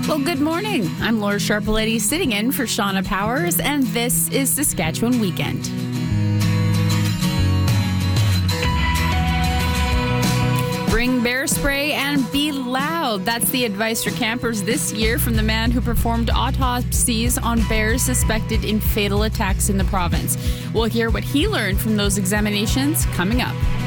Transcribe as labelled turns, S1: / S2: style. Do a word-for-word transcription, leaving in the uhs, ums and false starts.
S1: Well, good morning. I'm Laura Sharpaletti sitting in for Shauna Powers, and this is Saskatchewan Weekend. Bring bear spray and be loud. That's the advice for campers this year from the man who performed autopsies on bears suspected in fatal attacks in the province. We'll hear what he learned from those examinations coming up.